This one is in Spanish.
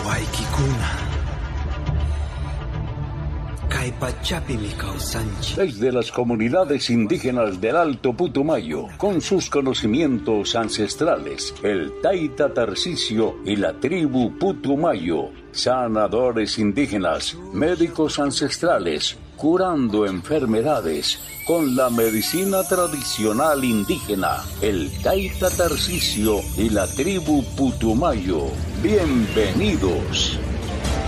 Desde las comunidades indígenas del Alto Putumayo, con sus conocimientos ancestrales, el Taita Tarcisio y la tribu Putumayo, sanadores indígenas, médicos ancestrales, curando enfermedades con la medicina tradicional indígena, el Taita Tarcisio y la tribu Putumayo. Bienvenidos.